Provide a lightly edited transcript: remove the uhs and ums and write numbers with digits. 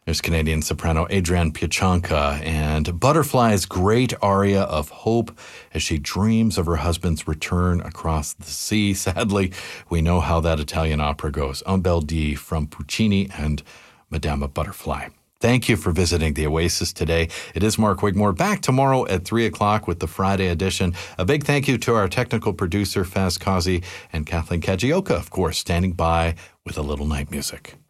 There's Canadian soprano Adrienne Piacenka and Butterfly's great aria of hope as she dreams of her husband's return across the sea. Sadly, we know how that Italian opera goes. Un bel dì from Puccini and Madama Butterfly. Thank you for visiting the Oasis today. It is Mark Wigmore, back tomorrow at 3 o'clock with the Friday edition. A big thank you to our technical producer, Faz Kazi, and Kathleen Kajioka, of course, standing by with a little night music.